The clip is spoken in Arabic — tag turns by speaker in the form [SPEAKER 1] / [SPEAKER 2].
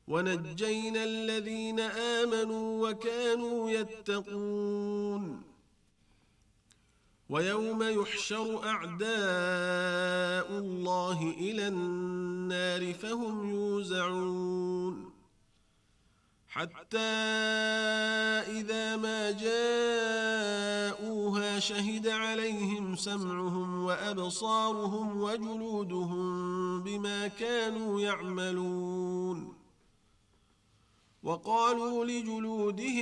[SPEAKER 1] ونجينا الذين آمنوا وكانوا يتقون ويوم يحشر أعداء الله إلى النار فهم يوزعون حتى إذا ما جاءوها شهد عليهم سمعهم وأبصارهم وجلودهم بما كانوا يعملون وقالوا لجلودهم